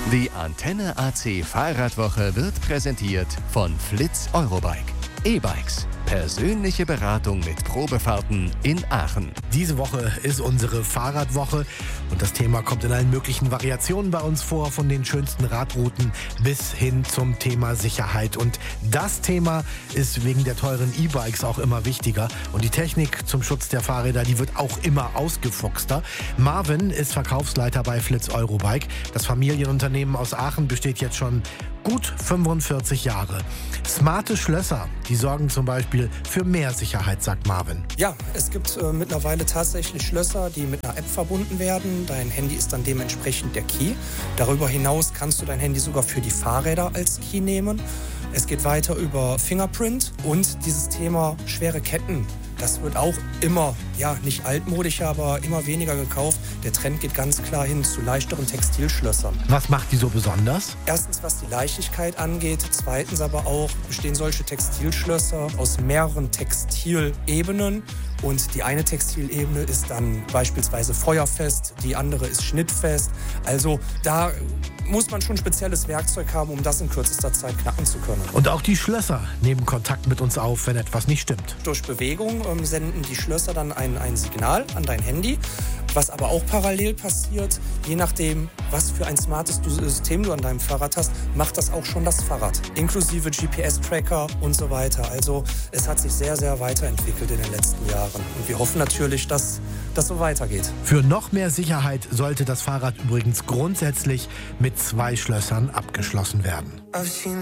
Die Antenne AC Fahrradwoche wird präsentiert von Fliz Eurobike. E-Bikes. Persönliche Beratung mit Probefahrten in Aachen. Diese Woche ist unsere Fahrradwoche und das Thema kommt in allen möglichen Variationen bei uns vor, von den schönsten Radrouten bis hin zum Thema Sicherheit. Und das Thema ist wegen der teuren E-Bikes auch immer wichtiger und die Technik zum Schutz der Fahrräder, die wird auch immer ausgefuchster. Marvin ist Verkaufsleiter bei Fliz Eurobike. Das Familienunternehmen aus Aachen besteht jetzt schon gut 45 Jahre. Smarte Schlösser, die sorgen zum Beispiel für mehr Sicherheit, sagt Marvin. Ja, es gibt mittlerweile tatsächlich Schlösser, die mit einer App verbunden werden. Dein Handy ist dann dementsprechend der Key. Darüber hinaus kannst du dein Handy sogar für die Fahrräder als Key nehmen. Es geht weiter über Fingerprint und dieses Thema schwere Ketten. Das wird auch immer, nicht altmodischer, aber immer weniger gekauft. Der Trend geht ganz klar hin zu leichteren Textilschlössern. Was macht die so besonders? Erstens, was die Leichtigkeit angeht. Zweitens aber auch bestehen solche Textilschlösser aus mehreren Textilebenen. Und die eine Textilebene ist dann beispielsweise feuerfest, die andere ist schnittfest. Also da muss man schon spezielles Werkzeug haben, um das in kürzester Zeit knacken zu können. Und auch die Schlösser nehmen Kontakt mit uns auf, wenn etwas nicht stimmt. Durch Bewegung senden die Schlösser dann ein Signal an dein Handy. Was aber auch parallel passiert, je nachdem, was für ein smartes System du an deinem Fahrrad hast, macht das auch schon das Fahrrad. Inklusive GPS-Tracker und so weiter. Also es hat sich sehr, sehr weiterentwickelt in den letzten Jahren. Und wir hoffen natürlich, dass das so weitergeht. Für noch mehr Sicherheit sollte das Fahrrad übrigens grundsätzlich mit 2 Schlössern abgeschlossen werden.